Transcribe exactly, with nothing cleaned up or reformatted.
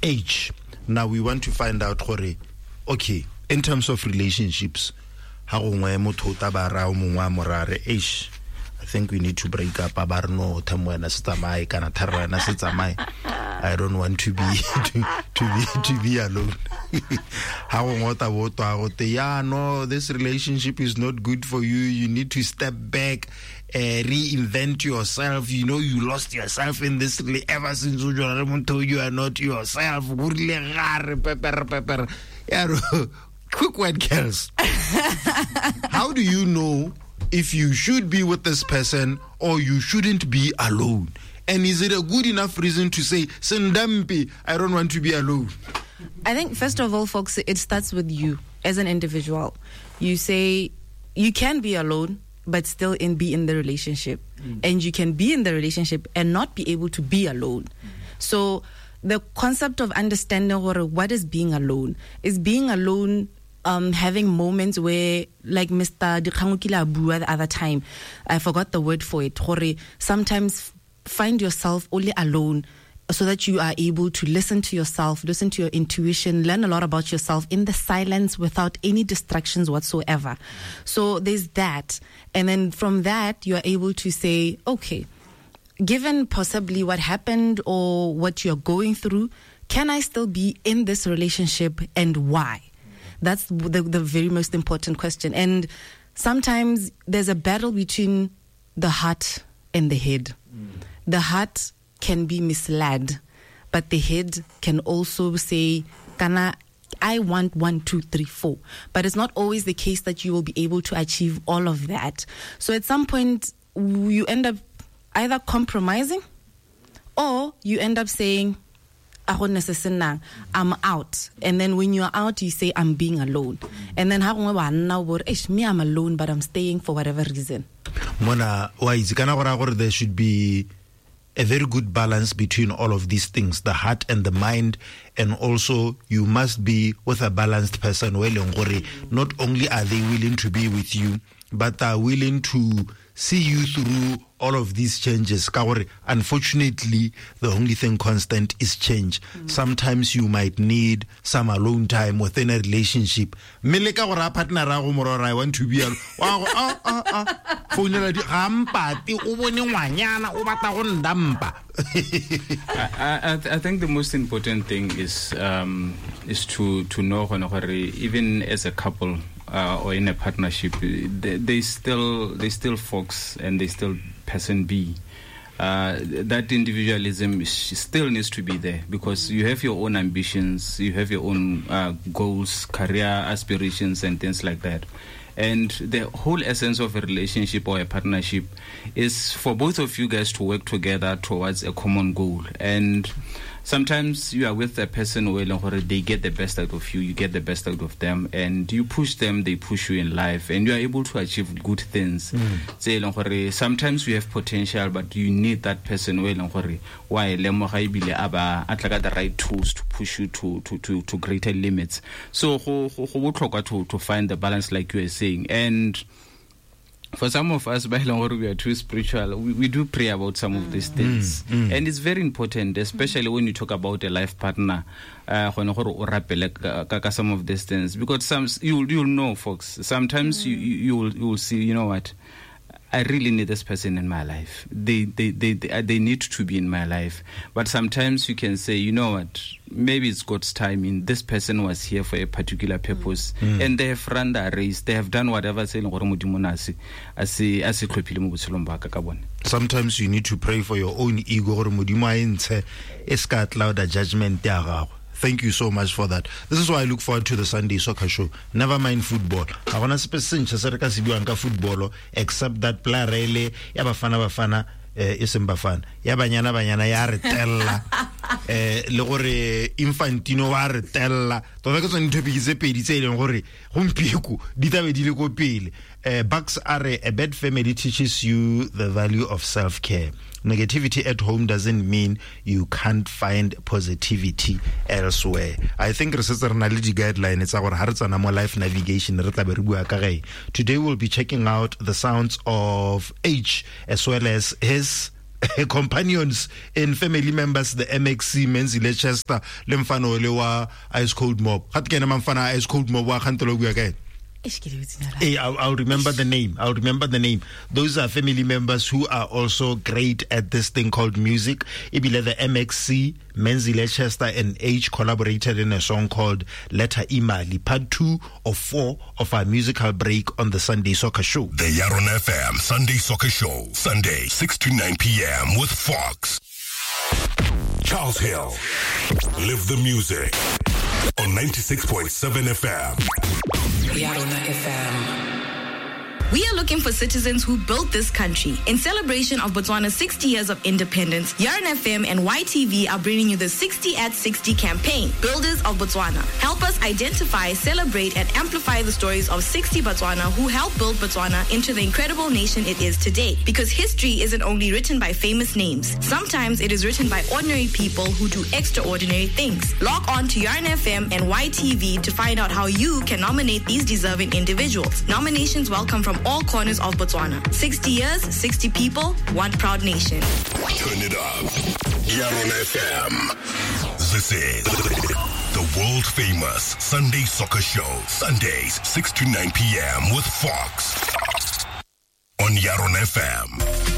H. Now we want to find out, okay, in terms of relationships, how motho ta ba ra o mongwe a morare H. I think we need to break up. I don't want to be to, to be to be alone. How yeah, no, this relationship is not good for you. You need to step back, uh, reinvent yourself. You know, you lost yourself in this ever since you are not yourself. Quick word, girls. How do you know if you should be with this person or you shouldn't be alone? And is it a good enough reason to say, Sindampi, I don't want to be alone? I think, first of all, folks, it starts with you as an individual. You say you can be alone, but still in be in the relationship. Mm. And you can be in the relationship and not be able to be alone. Mm. So the concept of understanding what is being alone is being alone. Um, having moments where, like Mister Dikangukila Bua the other time, I forgot the word for it. Sometimes find yourself only alone so that you are able to listen to yourself, listen to your intuition, learn a lot about yourself in the silence without any distractions whatsoever. So there's that. And then from that, you are able to say, okay, given possibly what happened or what you're going through, can I still be in this relationship and why? That's the, the very most important question. And sometimes there's a battle between the heart and the head. Mm. The heart can be misled, but the head can also say, Kana, I want one, two, three, four. But it's not always the case that you will be able to achieve all of that. So at some point, you end up either compromising or you end up saying, I'm out. And then when you're out, you say, I'm being alone. And then me, I'm alone, but I'm staying for whatever reason. Mona, there should be a very good balance between all of these things, the heart and the mind. And also, you must be with a balanced person. Not only are they willing to be with you, but are willing to see you through all of these changes. Unfortunately, the only thing constant is change. Mm. Sometimes you might need some alone time within a relationship. I want to be alone. I, I think the most important thing is um, is to to know even as a couple uh, or in a partnership, they, they still they still folks and they still person B. Uh, that individualism is, still needs to be there because you have your own ambitions, you have your own uh, goals, career aspirations, and things like that. And the whole essence of a relationship or a partnership is for both of you guys to work together towards a common goal. And sometimes you are with a person where they get the best out of you, you get the best out of them, and you push them, they push you in life, and you are able to achieve good things. Mm. Sometimes you have potential, but you need that person where why the right tools to push you to, to, to, to greater limits. So to, to find the balance like you are saying. And for some of us, we are too spiritual. We, we do pray about some of these things. Mm, mm. And it's very important, especially when you talk about a life partner, uh, some of these things. Because some, you, you'll know, folks, sometimes mm. you, you, will, you will see, you know what, I really need this person in my life. They, they, they, they, they need to be in my life. But sometimes you can say, you know what, maybe it's God's timing. This person was here for a particular purpose. Mm. And they have run the race. They have done whatever. Sometimes you need to pray for your own ego. Judgment. Thank you so much for that. This is why I look forward to the Sunday Soccer Show. Never mind football. I want to specific football except that player really ya bafana bafana isem bafana ya banyana banyana ya retella eh le gore Infantino wa retella tota ke tsone topic tse pedi tse ileng gore gompieko di tabe di le go pele. Bucks are a bad family teaches you the value of self-care. Negativity at home doesn't mean you can't find positivity elsewhere. I think research analysis guideline it's our hearts and more life navigation. Today we'll be checking out the sounds of H as well as his companions and family members, the M X C, Menzile Chester, Lemfano Lewa, Ice Cold Mob. Hat kena Mamfana Ice Cold Mob wa Kantolo again. Hey, I'll, I'll remember the name. I'll remember the name. Those are family members who are also great at this thing called music. Ibile the M X C, Menzile Chester, and H collaborated in a song called Leta Imali, part two of four of our musical break on the Sunday Soccer Show. The Yaron F M Sunday Soccer Show, Sunday six to nine p.m. with Fox. Charles Hill, live the music on ninety-six point seven F M. Yarona F M. We are looking for citizens who built this country. In celebration of Botswana's sixty years of independence, Yarona F M and Y T V are bringing you the sixty at sixty campaign, Builders of Botswana. Help us identify, celebrate, and amplify the stories of sixty Botswana who helped build Botswana into the incredible nation it is today. Because history isn't only written by famous names. Sometimes it is written by ordinary people who do extraordinary things. Log on to Yarona F M and Y T V to find out how you can nominate these deserving individuals. Nominations welcome from all corners of Botswana. sixty years, sixty people, one proud nation. Turn it up. Yarona F M. This is the world famous Sunday Soccer Show. Sundays, six to nine p.m. with Fox on Yarona F M.